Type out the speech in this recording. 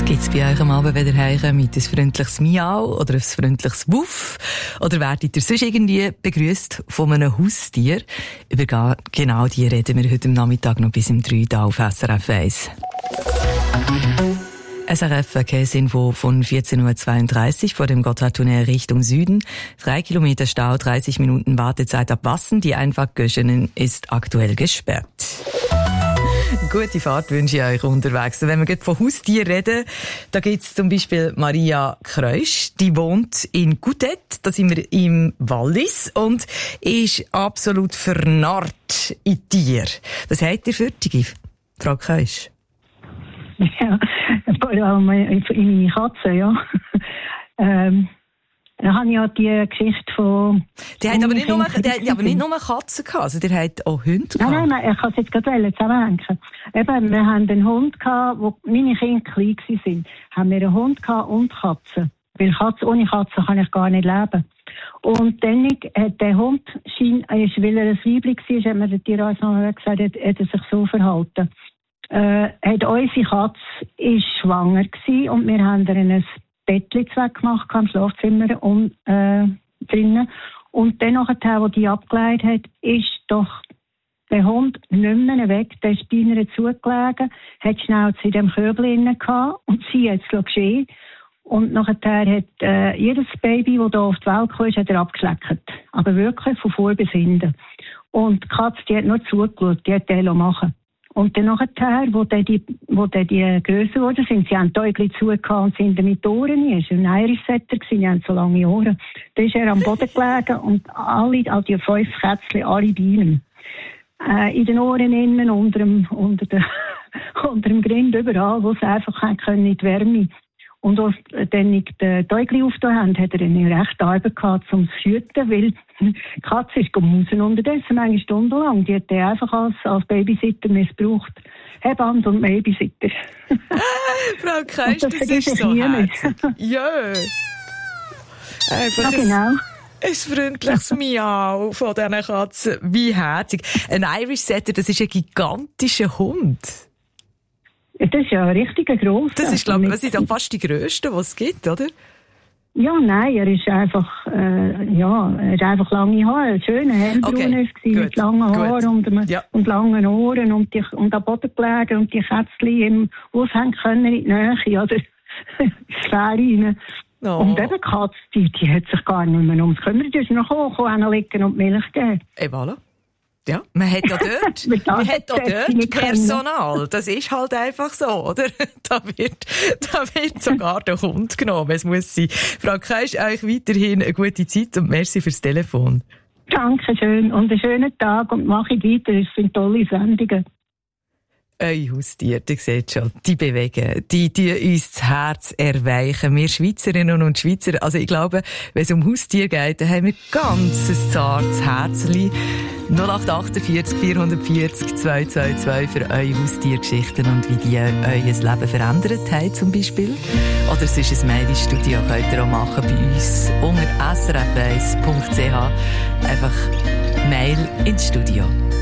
Was gibt es bei euch am Abend, wenn ihr heimkommt? Ein freundliches Miau oder ein freundliches Wuff? Oder werdet ihr sonst irgendwie begrüßt von einem Haustier? Über genau die reden wir heute Nachmittag noch bis um 3 Uhr auf SRF 1. SRF Verkehrsinfo von 14.32 Uhr vor dem Gotthardtunnel Richtung Süden. 3 Kilometer Stau, 30 Minuten Wartezeit ab Wassen. Die Einfahrt Göschenen ist aktuell gesperrt. Gute Fahrt wünsche ich euch unterwegs. Wenn wir gerade von Haustieren reden, da gibt es zum Beispiel Maria Kreusch, die wohnt in Goutet, da sind wir im Wallis, und ist absolut vernarrt in Tier. Was habt ihr für Tiere, Frau Kreusch? Ja, vor allem in meine Katze, ja. Dann habe ich ja die Geschichte von... Die hat aber nicht nur Katzen gehabt, also die hat auch Hunde gehabt. Nein, ich kann es jetzt gerade zusammenhängen. Eben, wir haben einen Hund gehabt, wo meine Kinder klein waren. Haben wir einen Hund gehabt und Katzen. Weil ohne Katzen kann ich gar nicht leben. Und dann hat der Hund, weil er ein Weibchen war, hat mir der Tierarzt noch gesagt, hat er sich so verhalten. Hat unsere Katze ist schwanger gewesen und wir haben ihr ein Bettchen weggemacht im Schlafzimmer drinnen. Und dann nachher, wo die abgelegt hat, ist doch der Hund nicht mehr weg. Der ist bei ihr zugelegen, hat schnell in dem Körbchen innen gehabt und sie hat es geschehen. Und nachher hat jedes Baby, das hier auf die Welt kam, hat er abgeschleckt. Aber wirklich von vor bis hinten. Und die Katze, die hat nur zugeschaut, die hat den machen. Und dann nachher, wo die grösser wurden, sie haben die Äugel zugehört und sind mit Ohren. Er war ein Irish-Setter, die haben so lange Ohren. Da ist er am Boden gelegen und all die 5 Kätzchen, alle bei ihm. In den Ohren innen, unter dem Grind, überall, wo sie einfach können, in die Wärme. Und als dann die Äugel aufgetan haben, hat er eine rechte Arbeit gehabt, um zu hüten, weil die Katze ist gemausen unterdessen, eine Stunde lang. Die hat er einfach als Babysitter missbraucht. Hebamme und Babysitter. Frau Kreis, das ist so herzig. Ja. Einfach ja, genau. Ein freundliches Miau von diesen Katzen. Wie herzig. Ein Irish Setter, das ist ein gigantischer Hund. Das ist ja ein richtiger grosser. Das ist, glaube ich, was ist auch fast die grösste, die es gibt, oder? Ja, nein, er ist einfach, er hat einfach lange Haare, schöne hellbraune mit langen Haaren und langen Ohren und am Boden gelegen und die Kätzchen im Haus haben können in die Nähe, oder? Sphäre rein. Oh. Und eben die Katze, die hat sich gar nicht mehr ums kümmern, die ist noch hochgekommen, liegen und Milch gegeben. Voilà. Ja, man hat ja dort Personal. Das ist halt einfach so, oder? Da wird sogar der Hund genommen. Es muss sein. Frau Keisch, euch weiterhin eine gute Zeit und merci fürs Telefon. Dankeschön und einen schönen Tag und mache weiter. Es sind tolle Sendungen. Eure Haustiere, ihr seht schon, die bewegen, die uns das Herz erweichen. Wir Schweizerinnen und Schweizer, also ich glaube, wenn es um Haustiere geht, dann haben wir ganz ein zartes Herzchen. 0848 440 222 für eure Haustiergeschichten und wie die euer Leben verändert haben zum Beispiel. Oder sonst ein Mail ins Studio könnt ihr auch machen bei uns unter srf1.ch. Einfach Mail ins Studio.